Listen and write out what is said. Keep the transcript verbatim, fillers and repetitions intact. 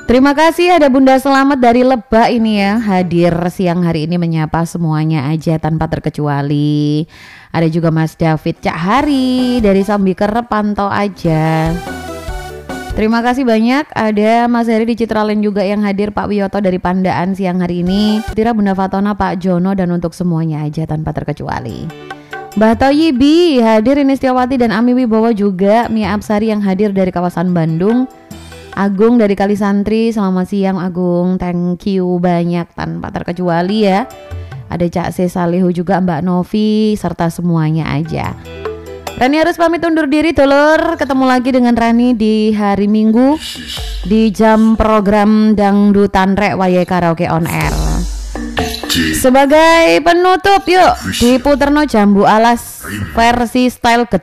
Terima kasih ada Bunda Selamat dari Lebak ini ya, hadir siang hari ini menyapa semuanya aja tanpa terkecuali. Ada juga Mas David Cak Hari dari Sambiker pantau aja. Terima kasih banyak. Ada Mas Heri di Citraland juga yang hadir, Pak Wiyoto dari Pandaan siang hari ini. Tira Bunda Fatona, Pak Jono, dan untuk semuanya aja tanpa terkecuali. Mbah Toyibi hadir, ini Setiawati dan Ami Wibowo juga. Mia Absari yang hadir dari kawasan Bandung. Agung dari Kalisantri, selamat siang Agung, thank you banyak tanpa terkecuali ya. Ada Cak C Salihu juga, Mbak Novi, serta semuanya aja. Rani harus pamit undur diri dulur, ketemu lagi dengan Rani di hari Minggu di jam program Dangdutan Rek Wayahe Karaoke on Air. Sebagai penutup yuk diputerno Jambu Alas versi style